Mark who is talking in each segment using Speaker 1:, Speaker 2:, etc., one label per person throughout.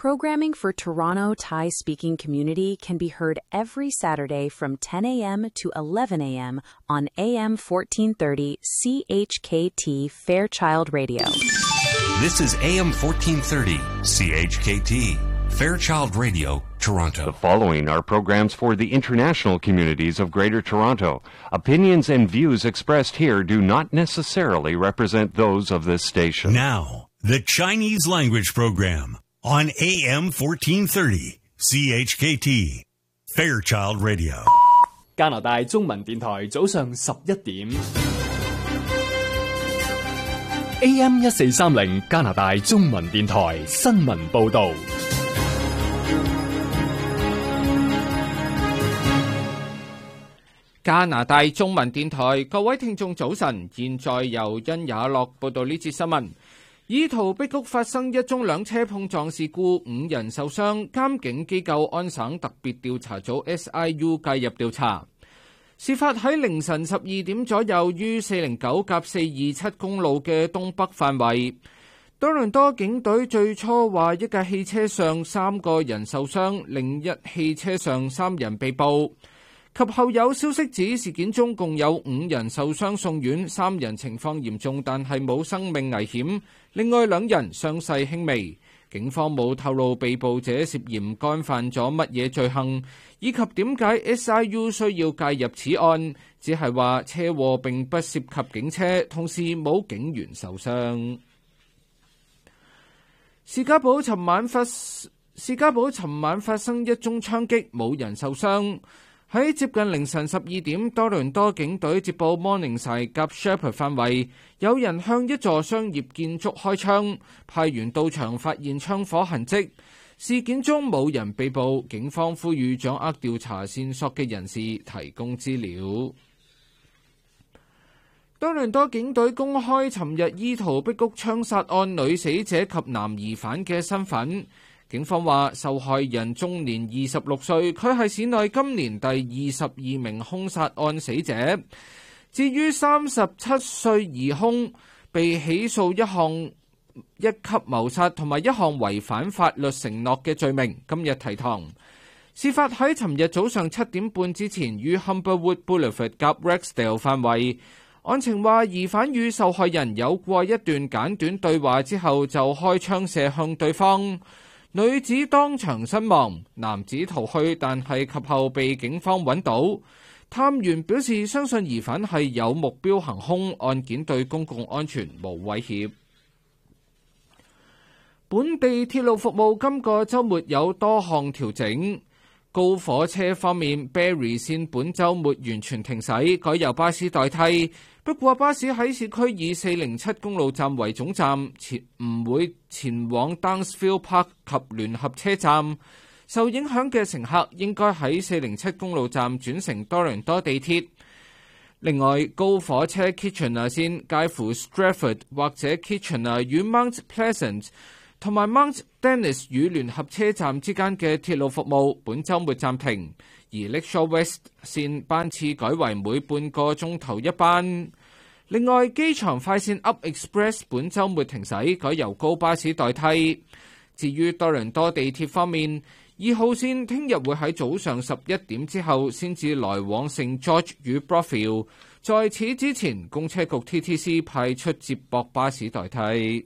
Speaker 1: Programming for Toronto Thai-speaking community can be heard every Saturday from 10 a.m. to 11 a.m. on AM 1430 CHKT Fairchild Radio.
Speaker 2: This is AM 1430 CHKT Fairchild Radio, Toronto. The following are programs for the international communities of Greater Toronto. Opinions and views expressed here do not necessarily represent those of this station.
Speaker 3: Now, the Chinese language program on AM 1430 CHKT Fairchild Radio.
Speaker 4: 加拿大中文電台早上11點 AM 1430加拿大中文電台新聞報導。
Speaker 5: 加拿大中文電台，各位聽眾早晨，現在由殷雅樂報道呢節新聞。怡陶碧谷發生一宗兩車碰撞事故，5人受傷，監警機構安省特別調查組 SIU 介入調查。事發喺凌晨12點左右，於409-427公路嘅東北範圍。多倫多警隊最初話一架汽車上3個人受傷，另一汽車上3人被捕。及後有消息指事件中共有5人受傷送院，3人情況嚴重，但係冇生命危險。另外2人傷勢輕微。警方冇透露被捕者涉嫌干犯咗乜嘢罪行，以及點解 SIU 需要介入此案，只係話車禍並不涉及警車，同時冇警員受傷。士嘉堡尋晚發生一宗槍擊，冇人受傷。喺接近凌晨12點，多倫多警隊接報 Morningside 及 Sheppard 範圍有人向一座商業建築開槍，派員到場發現槍火痕跡。事件中冇人被捕，警方呼籲掌握調查線索嘅人士提供資料。多倫多警隊公開尋日怡陶碧谷槍殺案女死者及男疑犯嘅身份。警方話受害人終年26歲，佢係市內今年第22名兇殺案死者。至於37歲疑兇，被起訴一級謀殺同埋一項違反法律承諾嘅罪名，今日提堂。事發喺尋日早上7點半之前，於 Humberwood Boulevard 及 Rexdale 範圍。案情話疑犯與受害人有過一段簡短對話之後，就開槍射向對方。女子當場身亡，男子逃去，但係及後被警方揾到。探員表示相信疑犯係有目標行兇，案件對公共安全無威脅。本地鐵路服務今個週末有多項調整。高火車方面 ，Barrie 線本週末完全停駛，改由巴士代替。不過巴士喺市區以407公路站為總站，唔會前往 Downsville Park 及聯合車站。受影響嘅乘客應該喺407公路站轉乘多倫多地鐵。另外，高火車 Kitchener 線介乎 Stratford 或者 Kitchener 與 Mount Pleasant，同埋 Mount Dennis 與聯合車站之間嘅鐵路服務本週末暫停，而 Lakeshore West 線班次改為每半個鐘頭一班。另外，機場快線 Up Express 本週末停駛，改由高巴士代替。至於多倫多地鐵方面，2號線聽日會喺早上11點之後先至來往聖 George 與 Brockville， 在此之前，公車局 TTC 派出接駁巴士代替。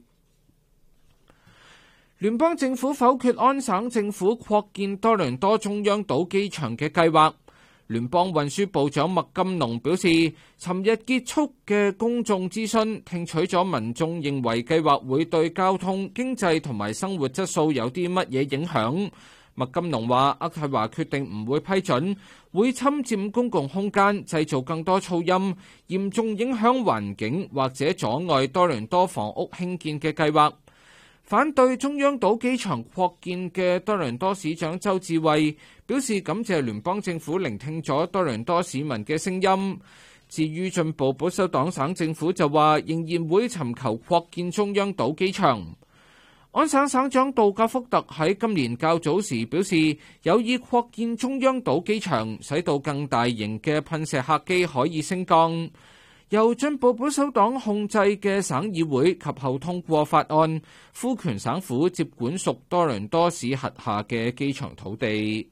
Speaker 5: 聯邦政府否決安省政府擴建多倫多中央島機場嘅計劃。聯邦運輸部長麥金農表示，尋日結束嘅公眾諮詢聽取咗民眾認為計劃會對交通、經濟同埋生活質素有啲乜嘢影響。麥金農話，渥太華決定唔會批准，會侵佔公共空間，製造更多噪音，嚴重影響環境或者阻礙多倫多房屋興建嘅計劃。反對中央島機場擴建嘅多倫多市長周志偉表示感謝聯邦政府聆聽咗多倫多市民嘅聲音。至於進步保守黨省政府就話仍然會尋求擴建中央島機場。安省省長杜格福特喺今年較早時表示有意擴建中央島機場，使到更大型嘅噴射客機可以升降。 由進步保守黨控制嘅省議會及後通過法案，賦權省府接管屬多倫多市轄下嘅機場土地。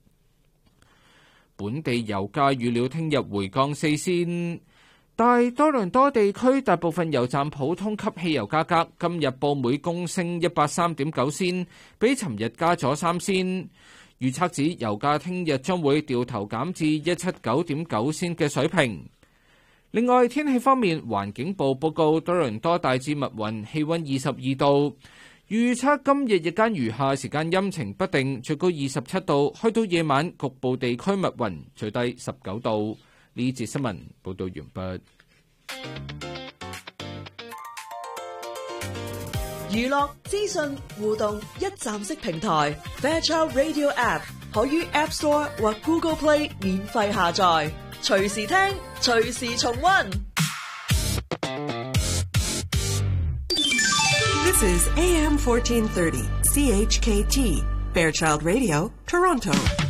Speaker 5: 本地油價預料聽日回降4仙。大多倫多地區大部分油站普通級汽油價格今日報每公升103.9仙，比尋日加咗3仙。預測指油價聽日將會掉頭減至179.9仙嘅水平。另外，天氣方面，環境部報告多倫多大致密雲，氣溫22度。預測今日日間餘下時間陰晴不定，最高27度，去到夜晚局部地區密雲，最低19度。呢節新聞報道完畢。
Speaker 6: 娛樂資訊互動一站式平台 Fairchild Radio App 可於 App Store 或 Google Play 免費下載，隨時聽，隨時重溫。
Speaker 7: This is AM 1430 CHKT Fairchild Radio Toronto.